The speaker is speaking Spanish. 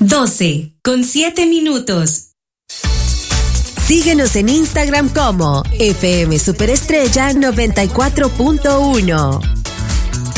12:07. Síguenos en Instagram como FM Superestrella 94.1.